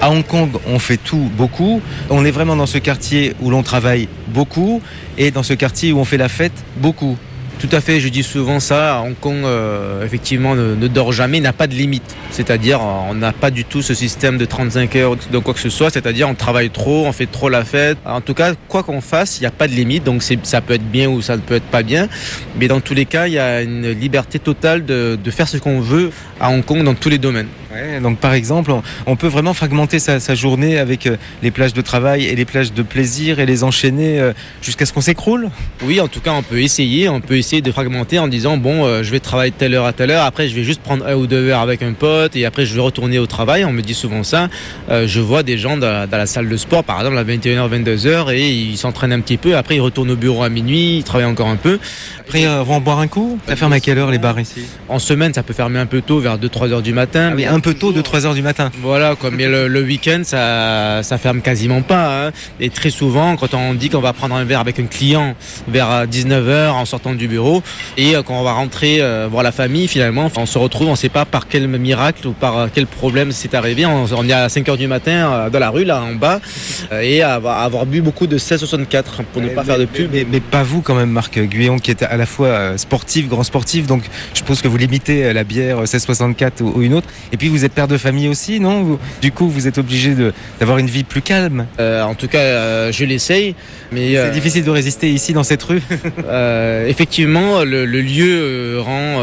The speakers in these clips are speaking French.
À Hong Kong, on fait tout beaucoup. On est vraiment dans ce quartier où l'on travaille beaucoup et dans ce quartier où on fait la fête beaucoup. Tout à fait, je dis souvent ça. Hong Kong, effectivement, ne dort jamais, n'a pas de limite. C'est-à-dire, on n'a pas du tout ce système de 35 heures de quoi que ce soit. C'est-à-dire, on travaille trop, on fait trop la fête. En tout cas, quoi qu'on fasse, il n'y a pas de limite. Donc, ça peut être bien ou ça ne peut être pas bien. Mais dans tous les cas, il y a une liberté totale de faire ce qu'on veut à Hong Kong dans tous les domaines. Ouais, donc par exemple, on peut vraiment fragmenter sa journée avec les plages de travail et les plages de plaisir et les enchaîner jusqu'à ce qu'on s'écroule. Oui, en tout cas, on peut essayer de fragmenter en disant je vais travailler de telle heure à telle heure, après je vais juste prendre 1 ou 2 heures avec un pote et après je vais retourner au travail. On me dit souvent ça. Je vois des gens dans la salle de sport, par exemple à 21h, 22h, et ils s'entraînent un petit peu, après ils retournent au bureau à minuit, ils travaillent encore un peu. Après, ils vont en boire un coup. Ça ferme à quelle heure les bars ici ? En semaine, ça peut fermer un peu tôt, vers 2-3 heures du matin. Ah oui, un peu tôt, 2-3 heures du matin. Voilà, mais le week-end, ça ferme quasiment pas. Hein. Et très souvent, quand on dit qu'on va prendre un verre avec un client vers 19h en sortant du bureau, et quand on va rentrer voir la famille, finalement, on se retrouve, on ne sait pas par quel miracle ou par quel problème c'est arrivé. On est à 5h du matin dans la rue, là, en bas, et avoir bu beaucoup de 1664 pour ne pas faire de pub. Mais pas vous quand même, Marc Guyon, qui est à la fois sportif, grand sportif, donc je suppose que vous limitez la bière 1664 ou une autre. Et puis vous êtes père de famille aussi, non ? Du coup, vous êtes obligé d'avoir une vie plus calme. En tout cas, je l'essaye. Mais c'est difficile de résister ici dans cette rue. Effectivement, le lieu rend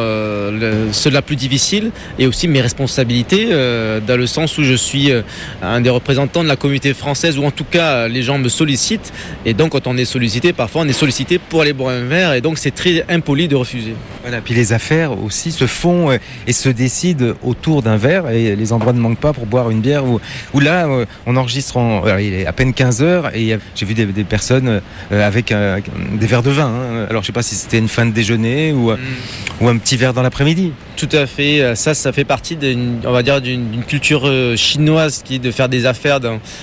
cela plus difficile, et aussi mes responsabilités, dans le sens où je suis un des représentants de la communauté française, ou en tout cas les gens me sollicitent, et donc quand on est sollicité, parfois on est sollicité pour aller boire un verre, et donc c'est très impoli de refuser. Voilà, puis les affaires aussi se font et se décident autour d'un verre, et les endroits ne manquent pas pour boire une bière, où là on enregistre, il est à peine 15h, et j'ai vu des personnes avec des verres de vin, hein. Alors je sais pas si c'était une fin de déjeuner ou un petit verre dans l'après-midi. Tout à fait, ça fait partie d'une culture chinoise qui est de faire des affaires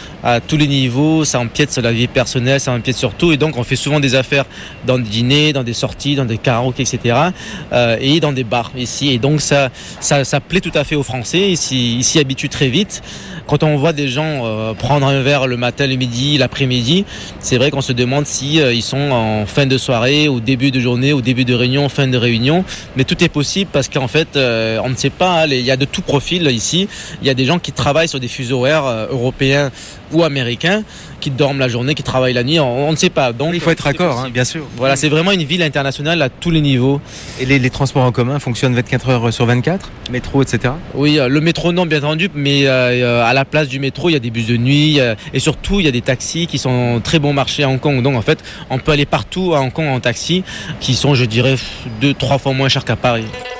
à tous les niveaux. Ça empiète sur la vie personnelle, ça empiète sur tout, et donc on fait souvent des affaires dans des dîners, dans des sorties, dans des karaokés, etc. Et dans des bars ici, et donc ça plaît tout à fait aux Français, ils s'y habituent très vite. Quand on voit des gens prendre un verre le matin, le midi, l'après-midi, c'est vrai qu'on se demande si ils sont en fin de soirée, au début de journée, au début de réunion, fin de réunion. Mais tout est possible parce qu'en fait, on ne sait pas. Il y a de tout profil ici. Il y a des gens qui travaillent sur des fuseaux horaires européens ou américains, qui dorment la journée, qui travaillent la nuit. On ne sait pas. Donc il faut être raccord, bien sûr. Voilà, c'est vraiment une ville internationale à tous les niveaux. Et les transports en commun fonctionnent 24 heures sur 24, métro, etc. Oui, le métro non, bien entendu, mais à la place du métro, il y a des bus de nuit, et surtout il y a des taxis qui sont très bon marché à Hong Kong. Donc en fait, on peut aller partout à Hong Kong en taxi, qui sont, je dirais, 2-3 fois moins chers qu'à Paris.